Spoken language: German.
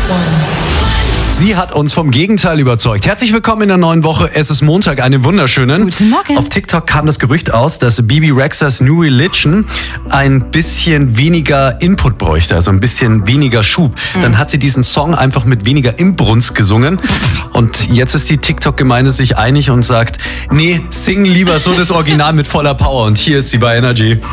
Sie hat uns vom Gegenteil überzeugt. Herzlich willkommen in der neuen Woche. Es ist Montag, einen wunderschönen. Guten Morgen. Auf TikTok kam das Gerücht aus, dass Bibi Rexhas New Religion ein bisschen weniger Input bräuchte, also ein bisschen weniger Schub. Dann hat sie diesen Song einfach mit weniger Inbrunst gesungen. Und jetzt ist die TikTok-Gemeinde sich einig und sagt, nee, sing lieber so das Original mit voller Power. Und hier ist sie bei Energy.